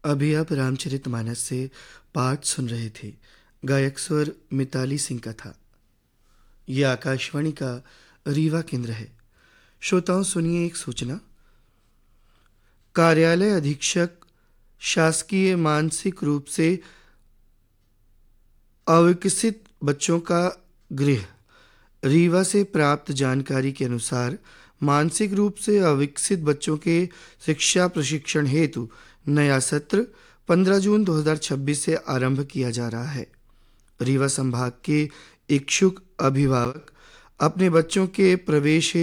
अभी आप रामचरितमानस से पाठ सुन रहे थे। गायक स्वर मिताली सिंह का था। यह आकाशवाणी का रीवा केंद्र है। श्रोताओं, सुनिए एक सूचना। कार्यालय अधीक्षक शासकीय मानसिक रूप से अविकसित बच्चों का गृह रीवा से प्राप्त जानकारी के अनुसार मानसिक रूप से अविकसित बच्चों के शिक्षा प्रशिक्षण हेतु नया सत्र 15 जून 2026 से आरंभ किया जा रहा है। रीवा संभाग के इच्छुक अभिभावक अपने बच्चों के प्रवेश